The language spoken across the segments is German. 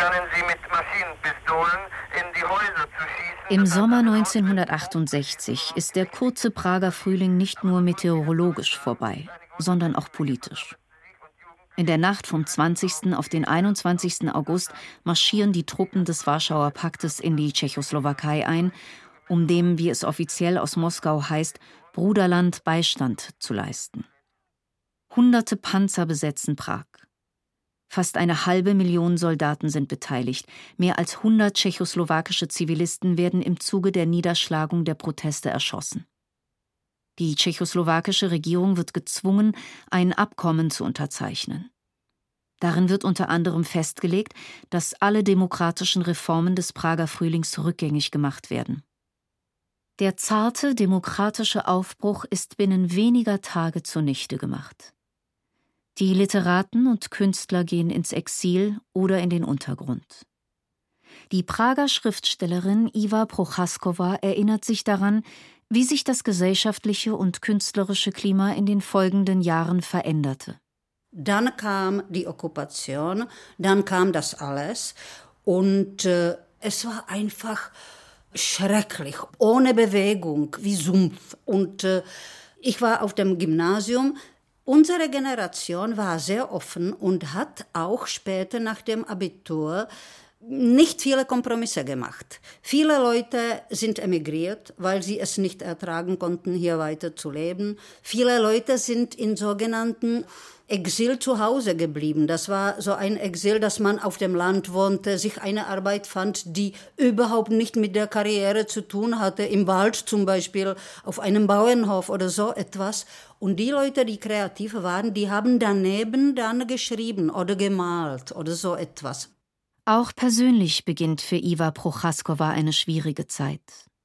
begannen sie mit Maschinenpistolen in die Häuser zu schießen. Im Sommer 1968 ist der kurze Prager Frühling nicht nur meteorologisch vorbei, sondern auch politisch. In der Nacht vom 20. auf den 21. August marschieren die Truppen des Warschauer Paktes in die Tschechoslowakei ein, um dem, wie es offiziell aus Moskau heißt, Bruderland Beistand zu leisten. Hunderte Panzer besetzen Prag. Fast 500.000 Soldaten sind beteiligt. Mehr als 100 tschechoslowakische Zivilisten werden im Zuge der Niederschlagung der Proteste erschossen. Die tschechoslowakische Regierung wird gezwungen, ein Abkommen zu unterzeichnen. Darin wird unter anderem festgelegt, dass alle demokratischen Reformen des Prager Frühlings rückgängig gemacht werden. Der zarte demokratische Aufbruch ist binnen weniger Tage zunichte gemacht. Die Literaten und Künstler gehen ins Exil oder in den Untergrund. Die Prager Schriftstellerin Iva Prochaskowa erinnert sich daran, wie sich das gesellschaftliche und künstlerische Klima in den folgenden Jahren veränderte. Dann kam die Okkupation, dann kam das alles und es war einfach schrecklich, ohne Bewegung, wie Sumpf. Und ich war auf dem Gymnasium. Unsere Generation war sehr offen und hat auch später nach dem Abitur nicht viele Kompromisse gemacht. Viele Leute sind emigriert, weil sie es nicht ertragen konnten, hier weiter zu leben. Viele Leute sind in sogenannten Exil zu Hause geblieben. Das war so ein Exil, dass man auf dem Land wohnte, sich eine Arbeit fand, die überhaupt nicht mit der Karriere zu tun hatte, im Wald zum Beispiel, auf einem Bauernhof oder so etwas. Und die Leute, die kreativ waren, die haben daneben dann geschrieben oder gemalt oder so etwas. Auch persönlich beginnt für Iva Prochaskowa eine schwierige Zeit.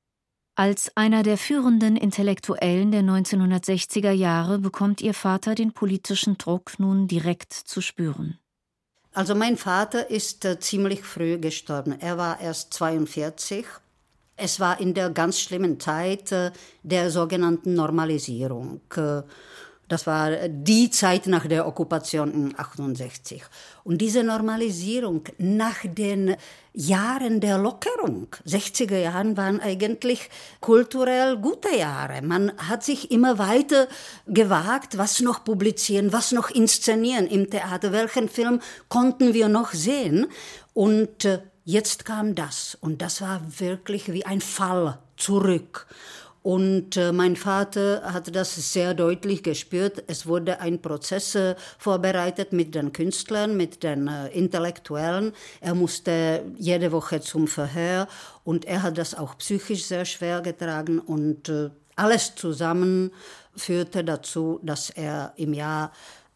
Als einer der führenden Intellektuellen der 1960er Jahre bekommt ihr Vater den politischen Druck nun direkt zu spüren. Also mein Vater ist ziemlich früh gestorben. Er war erst 42. Es war in der ganz schlimmen Zeit der sogenannten Normalisierung. Das war die Zeit nach der Okkupation in 1968. Und diese Normalisierung nach den Jahren der Lockerung, 60er Jahren waren eigentlich kulturell gute Jahre. Man hat sich immer weiter gewagt, was noch publizieren, was noch inszenieren im Theater, welchen Film konnten wir noch sehen. Und jetzt kam das. Und das war wirklich wie ein Fall zurück. Und mein Vater hat das sehr deutlich gespürt. Es wurde ein Prozess vorbereitet mit den Künstlern, mit den Intellektuellen. Er musste jede Woche zum Verhör und er hat das auch psychisch sehr schwer getragen. Und alles zusammen führte dazu, dass er im Jahr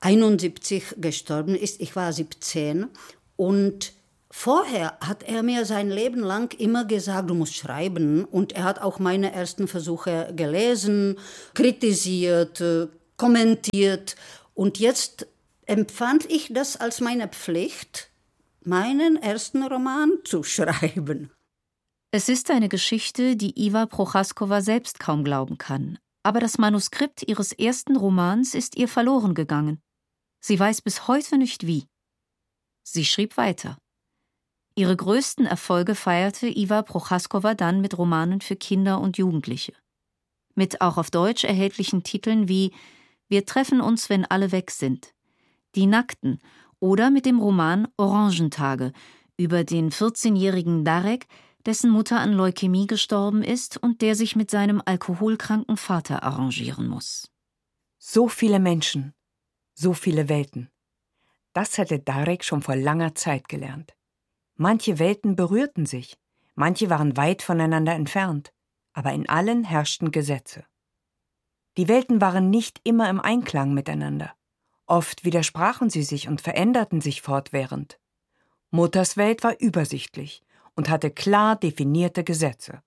1971 gestorben ist. Ich war 17 und vorher hat er mir sein Leben lang immer gesagt, du musst schreiben. Und er hat auch meine ersten Versuche gelesen, kritisiert, kommentiert. Und jetzt empfand ich das als meine Pflicht, meinen ersten Roman zu schreiben. Es ist eine Geschichte, die Iva Prochaskowa selbst kaum glauben kann. Aber das Manuskript ihres ersten Romans ist ihr verloren gegangen. Sie weiß bis heute nicht wie. Sie schrieb weiter. Ihre größten Erfolge feierte Iva Prochaskowa dann mit Romanen für Kinder und Jugendliche. Mit auch auf Deutsch erhältlichen Titeln wie »Wir treffen uns, wenn alle weg sind«, »Die Nackten« oder mit dem Roman »Orangentage« über den 14-jährigen Darek, dessen Mutter an Leukämie gestorben ist und der sich mit seinem alkoholkranken Vater arrangieren muss. So viele Menschen, so viele Welten. Das hätte Darek schon vor langer Zeit gelernt. Manche Welten berührten sich, manche waren weit voneinander entfernt, aber in allen herrschten Gesetze. Die Welten waren nicht immer im Einklang miteinander. Oft widersprachen sie sich und veränderten sich fortwährend. Mutters Welt war übersichtlich und hatte klar definierte Gesetze.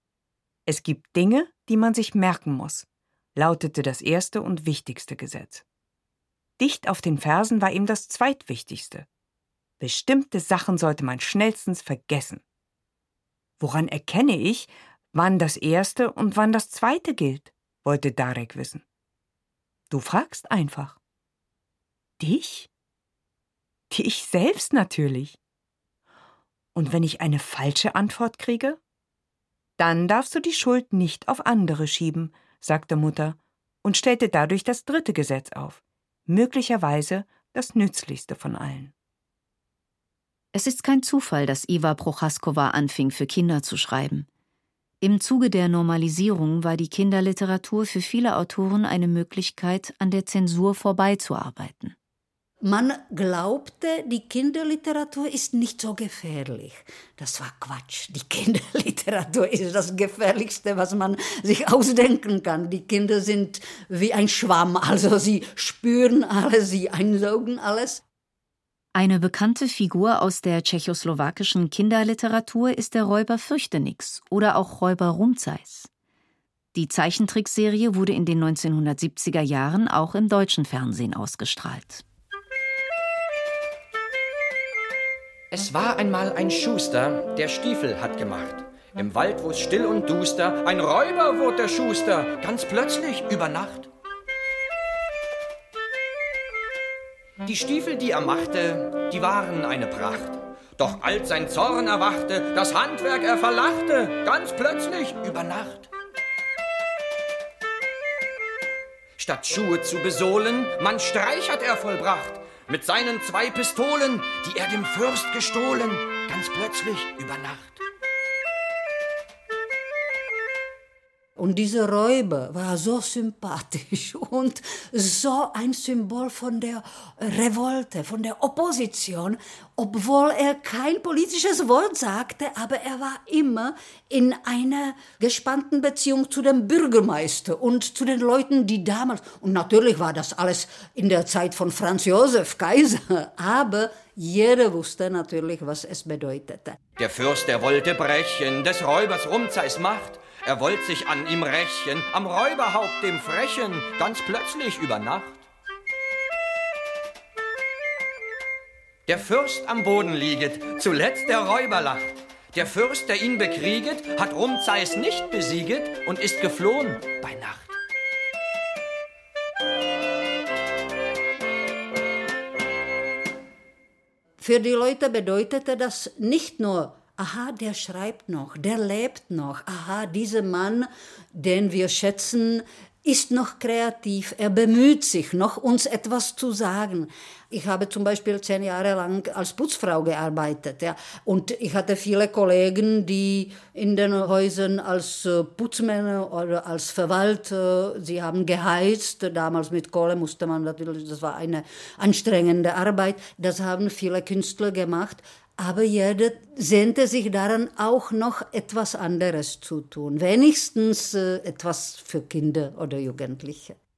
Es gibt Dinge, die man sich merken muss, lautete das erste und wichtigste Gesetz. Dicht auf den Fersen war ihm das zweitwichtigste. Bestimmte Sachen sollte man schnellstens vergessen. Woran erkenne ich, wann das erste und wann das zweite gilt, wollte Darek wissen. Du fragst einfach. Dich? Dich selbst natürlich. Und wenn ich eine falsche Antwort kriege? Dann darfst du die Schuld nicht auf andere schieben, sagte Mutter und stellte dadurch das 3. Gesetz auf, möglicherweise das nützlichste von allen. Es ist kein Zufall, dass Iva Prochaskowa anfing, für Kinder zu schreiben. Im Zuge der Normalisierung war die Kinderliteratur für viele Autoren eine Möglichkeit, an der Zensur vorbeizuarbeiten. Man glaubte, die Kinderliteratur ist nicht so gefährlich. Das war Quatsch. Die Kinderliteratur ist das Gefährlichste, was man sich ausdenken kann. Die Kinder sind wie ein Schwamm, also sie spüren alles, sie einsaugen alles. Eine bekannte Figur aus der tschechoslowakischen Kinderliteratur ist der Räuber Fürchtenix oder auch Räuber Rumzeis. Die Zeichentrickserie wurde in den 1970er Jahren auch im deutschen Fernsehen ausgestrahlt. Es war einmal ein Schuster, der Stiefel hat gemacht. Im Wald, wo's still und duster, ein Räuber wurde der Schuster, ganz plötzlich über Nacht. Die Stiefel, die er machte, die waren eine Pracht. Doch als sein Zorn erwachte, das Handwerk er verlachte, ganz plötzlich über Nacht. Statt Schuhe zu besohlen, man Streich hat er vollbracht. Mit seinen 2 Pistolen, die er dem Fürst gestohlen, ganz plötzlich über Nacht. Und dieser Räuber war so sympathisch und so ein Symbol von der Revolte, von der Opposition, obwohl er kein politisches Wort sagte, aber er war immer in einer gespannten Beziehung zu dem Bürgermeister und zu den Leuten, die damals, und natürlich war das alles in der Zeit von Franz Josef Kaiser, aber jeder wusste natürlich, was es bedeutete. Der Fürst, der wollte brechen, des Räubers Rumzeis Macht. Er wollte sich an ihm rächen, am Räuberhaupt dem Frechen, ganz plötzlich über Nacht. Der Fürst am Boden lieget, zuletzt der Räuber lacht. Der Fürst, der ihn bekrieget, hat Rumzeis nicht besieget und ist geflohen bei Nacht. Für die Leute bedeutete das nicht nur: aha, der schreibt noch, der lebt noch. Aha, dieser Mann, den wir schätzen, ist noch kreativ. Er bemüht sich noch, uns etwas zu sagen. Ich habe zum Beispiel 10 Jahre lang als Putzfrau gearbeitet. Ja. Und ich hatte viele Kollegen, die in den Häusern als Putzmänner oder als Verwalter, sie haben geheizt. Damals mit Kohle musste man natürlich, das war eine anstrengende Arbeit. Das haben viele Künstler gemacht. Aber jeder sehnte sich daran, auch noch etwas anderes zu tun. Wenigstens etwas für Kinder oder Jugendliche.